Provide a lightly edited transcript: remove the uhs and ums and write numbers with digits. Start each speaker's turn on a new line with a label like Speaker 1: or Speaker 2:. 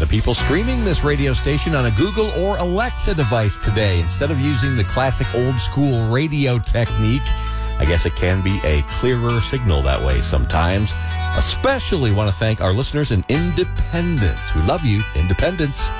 Speaker 1: people streaming this radio station on a Google or Alexa device today. Instead of using the classic old school radio technique, I guess it can be a clearer signal that way sometimes. Especially want to thank our listeners in Independence. We love you, Independence.